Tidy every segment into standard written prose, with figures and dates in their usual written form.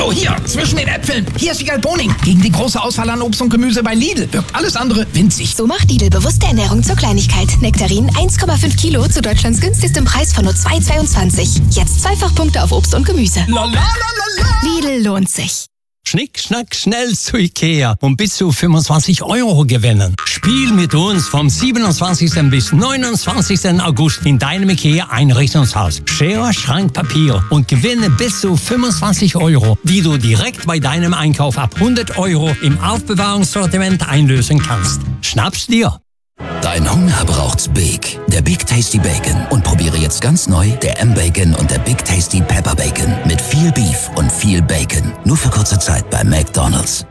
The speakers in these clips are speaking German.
Hallo, hier, zwischen den Äpfeln. Hier ist Wiegald Boning. Gegen die große Auswahl an Obst und Gemüse bei Lidl wirkt alles andere winzig. So macht Lidl bewusste Ernährung zur Kleinigkeit. Nektarinen 1,5 Kilo zu Deutschlands günstigstem Preis von nur 2,22. Jetzt Zweifachpunkte auf Obst und Gemüse. Lidl lohnt sich. Schnick, schnack, schnell zu Ikea und bis zu 25 € gewinnen. Spiel mit uns vom 27. bis 29. August in deinem Ikea-Einrichtungshaus. Schere, Schrank, Papier und gewinne bis zu 25 €, die du direkt bei deinem Einkauf ab 100 € im Aufbewahrungssortiment einlösen kannst. Schnapp's dir! Dein Hunger braucht's Big, der Big Tasty Bacon. Und probiere jetzt ganz neu der M-Bacon und der Big Tasty Pepper Bacon. Mit viel Beef und viel Bacon. Nur für kurze Zeit bei McDonald's.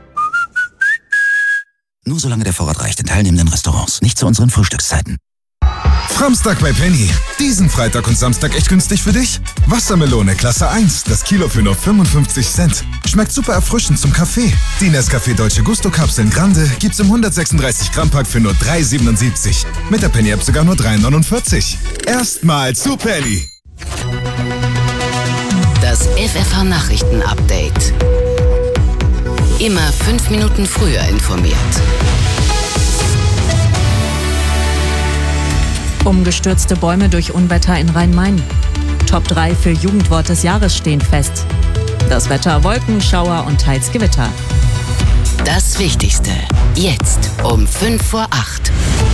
Nur solange der Vorrat reicht in teilnehmenden Restaurants. Nicht zu unseren Frühstückszeiten. Samstag bei Penny. Diesen Freitag und Samstag echt günstig für dich? Wassermelone Klasse 1, das Kilo für nur 55 Cent. Schmeckt super erfrischend zum Kaffee. Die Nescafé Dolce Gusto Kapseln Grande gibt's im 136 Gramm Pack für nur 3,77. Mit der Penny App sogar nur 3,49. Erstmal zu Penny. Das FFH Nachrichten Update. Immer 5 Minuten früher informiert. Umgestürzte Bäume durch Unwetter in Rhein-Main. Top 3 für Jugendwort des Jahres stehen fest. Das Wetter: Wolken, Schauer und teils Gewitter. Das Wichtigste jetzt um 7:55.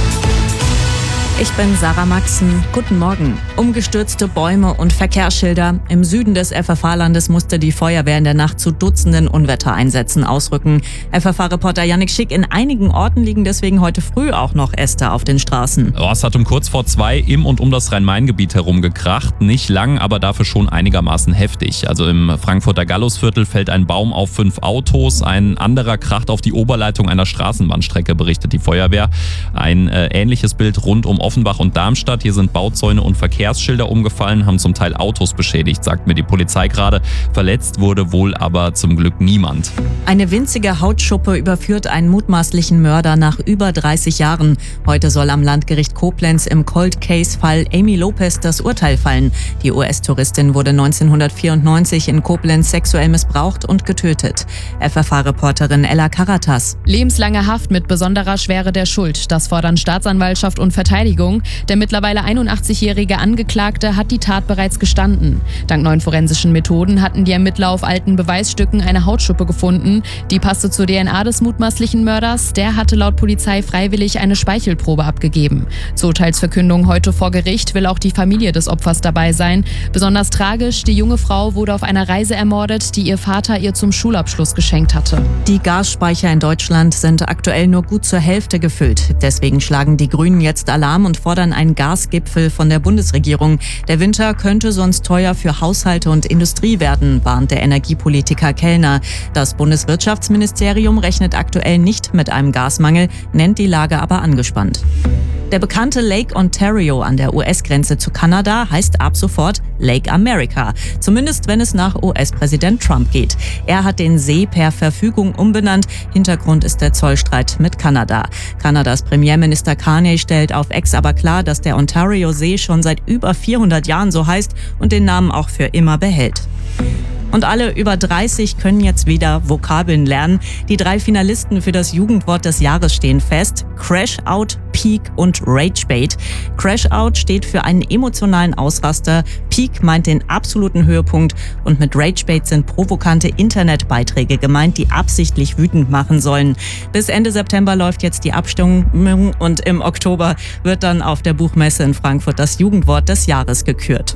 Ich bin Sarah Maxen. Guten Morgen. Umgestürzte Bäume und Verkehrsschilder. Im Süden des FFH-Landes musste die Feuerwehr in der Nacht zu Dutzenden Unwettereinsätzen ausrücken. FFH-Reporter Yannick Schick: In einigen Orten liegen deswegen heute früh auch noch Äste auf den Straßen. Es hat um kurz vor 2 im und um das Rhein-Main-Gebiet herum gekracht. Nicht lang, aber dafür schon einigermaßen heftig. Also im Frankfurter Gallusviertel fällt ein Baum auf 5 Autos. Ein anderer kracht auf die Oberleitung einer Straßenbahnstrecke, berichtet die Feuerwehr. Ein ähnliches Bild rund um Offenbach und Darmstadt. Hier sind Bauzäune und Verkehrsschilder umgefallen, haben zum Teil Autos beschädigt, sagt mir die Polizei gerade. Verletzt wurde wohl aber zum Glück niemand. Eine winzige Hautschuppe überführt einen mutmaßlichen Mörder nach über 30 Jahren. Heute soll am Landgericht Koblenz im Cold-Case-Fall Amy Lopez das Urteil fallen. Die US-Touristin wurde 1994 in Koblenz sexuell missbraucht und getötet. FFH-Reporterin Ella Karatas: Lebenslange Haft mit besonderer Schwere der Schuld. Das fordern Staatsanwaltschaft und Verteidigung. Der mittlerweile 81-jährige Angeklagte hat die Tat bereits gestanden. Dank neuen forensischen Methoden hatten die Ermittler auf alten Beweisstücken eine Hautschuppe gefunden. Die passte zur DNA des mutmaßlichen Mörders. Der hatte laut Polizei freiwillig eine Speichelprobe abgegeben. Zur Urteilsverkündung heute vor Gericht will auch die Familie des Opfers dabei sein. Besonders tragisch: Die junge Frau wurde auf einer Reise ermordet, die ihr Vater ihr zum Schulabschluss geschenkt hatte. Die Gasspeicher in Deutschland sind aktuell nur gut zur Hälfte gefüllt. Deswegen schlagen die Grünen jetzt Alarm und fordern einen Gasgipfel von der Bundesregierung. Der Winter könnte sonst teuer für Haushalte und Industrie werden, warnt der Energiepolitiker Kellner. Das Bundeswirtschaftsministerium rechnet aktuell nicht mit einem Gasmangel, nennt die Lage aber angespannt. Der bekannte Lake Ontario an der US-Grenze zu Kanada heißt ab sofort Lake America. Zumindest wenn es nach US-Präsident Trump geht. Er hat den See per Verfügung umbenannt. Hintergrund ist der Zollstreit mit Kanada. Kanadas Premierminister Carney stellt auf X aber klar, dass der Ontario-See schon seit über 400 Jahren so heißt und den Namen auch für immer behält. Und alle über 30 können jetzt wieder Vokabeln lernen. Die 3 Finalisten für das Jugendwort des Jahres stehen fest: Crash-Out, Peak und Ragebait. Crash-Out steht für einen emotionalen Ausraster, Peak meint den absoluten Höhepunkt und mit Ragebait sind provokante Internetbeiträge gemeint, die absichtlich wütend machen sollen. Bis Ende September läuft jetzt die Abstimmung und im Oktober wird dann auf der Buchmesse in Frankfurt das Jugendwort des Jahres gekürt.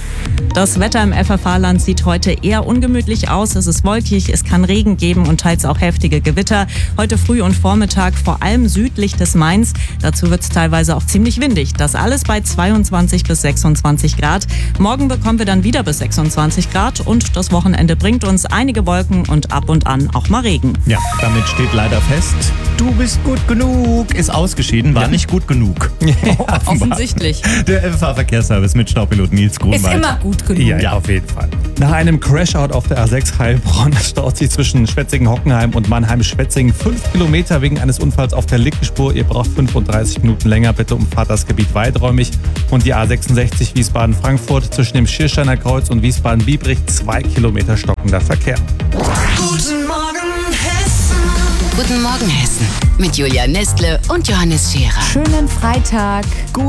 Das Wetter im FFH-Land sieht heute eher ungemütlich aus. Es ist wolkig, es kann Regen geben und teils auch heftige Gewitter. Heute früh und Vormittag vor allem südlich des Mains. Dazu wird es teilweise auch ziemlich windig. Das alles bei 22 bis 26 Grad. Morgen bekommen wir dann wieder bis 26 Grad und das Wochenende bringt uns einige Wolken und ab und an auch mal Regen. Ja, damit steht leider fest: Du bist gut genug ist ausgeschieden, war nicht gut genug. Offensichtlich. Der FFH-Verkehrsservice mit Staupilot Nils Grunwald. Ist immer gut genug. Ja, auf jeden Fall. Nach einem Crashout auf der A6 Heilbronn staut sich zwischen Schwetzingen-Hockenheim und Mannheim-Schwetzingen 5 Kilometer wegen eines Unfalls auf der linken Spur. Ihr braucht 35 Minuten länger. Bitte umfahrt das Gebiet weiträumig. Und die A66 Wiesbaden-Frankfurt zwischen dem Schiersteiner Kreuz und Wiesbaden-Biebrich 2 Kilometer stockender Verkehr. Guten Morgen Hessen. Guten Morgen Hessen mit Julia Nestle und Johannes Scherer. Schönen Freitag.